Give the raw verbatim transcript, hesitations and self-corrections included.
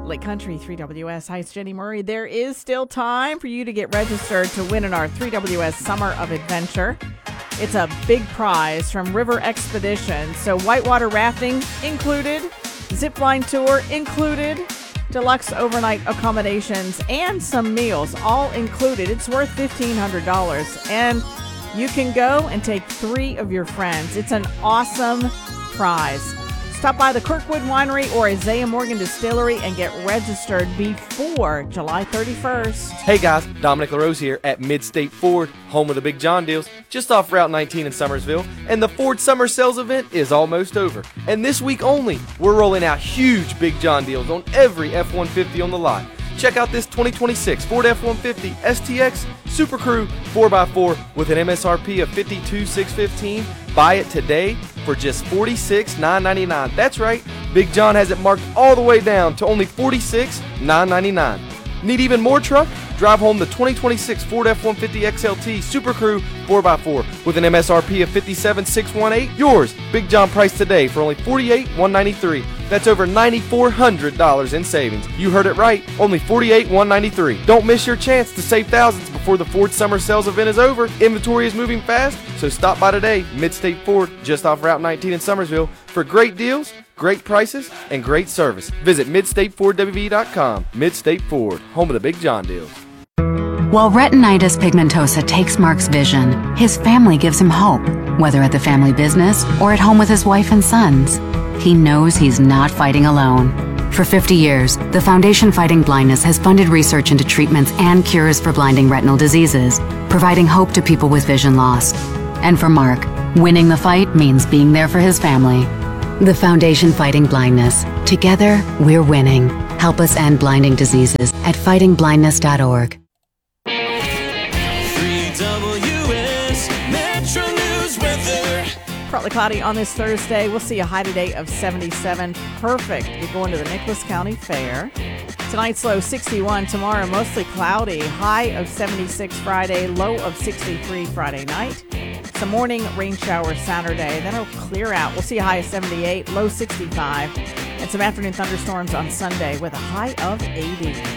Lake Country three W S. Hi, it's Jenny Murray. There is still time for you to get registered to win in our three W S Summer of Adventure. It's a big prize from River Expedition. So whitewater rafting included, zip line tour included, deluxe overnight accommodations, and some meals all included. It's worth fifteen hundred dollars. And you can go and take three of your friends. It's an awesome prize. Stop by the Kirkwood Winery or Isaiah Morgan Distillery and get registered before July thirty-first. Hey guys, Dominic LaRose here at Mid-State Ford, home of the Big John deals, just off Route nineteen in Summersville. And the Ford Summer Sales event is almost over. And this week only, we're rolling out huge Big John deals on every F one fifty on the lot. Check out this twenty twenty-six Ford F one fifty S T X Super Crew four by four with an M S R P of fifty-two thousand six hundred fifteen dollars. Buy it today for just forty-six thousand nine hundred ninety-nine dollars. That's right, Big John has it marked all the way down to only forty-six thousand nine hundred ninety-nine dollars. Need even more truck? Drive home the twenty twenty-six Ford F one fifty X L T Super Crew four by four with an M S R P of fifty-seven thousand six hundred eighteen dollars. Yours, Big John price today for only forty-eight thousand one hundred ninety-three dollars. That's over nine thousand four hundred dollars in savings. You heard it right, only forty-eight thousand one hundred ninety-three dollars. Don't miss your chance to save thousands before the Ford Summer Sales event is over. Inventory is moving fast, so stop by today. Mid-State Ford, just off Route nineteen in Summersville, for great deals, great prices, and great service. Visit mid state ford w v dot com. Mid-State Ford, home of the Big John deals. While retinitis pigmentosa takes Mark's vision, his family gives him hope, whether at the family business or at home with his wife and sons. He knows he's not fighting alone. For fifty years, the Foundation Fighting Blindness has funded research into treatments and cures for blinding retinal diseases, providing hope to people with vision loss. And for Mark, winning the fight means being there for his family. The Foundation Fighting Blindness. Together, we're winning. Help us end blinding diseases at fighting blindness dot org. Partly cloudy on this Thursday. We'll see a high today of seventy-seven. Perfect. We're going to the Nicholas County Fair. Tonight's low sixty-one. Tomorrow mostly cloudy. High of seventy-six Friday. Low of sixty-three Friday night. Some morning rain showers Saturday. Then it'll clear out. We'll see a high of seventy-eight. Low sixty-five. And some afternoon thunderstorms on Sunday with a high of eighty.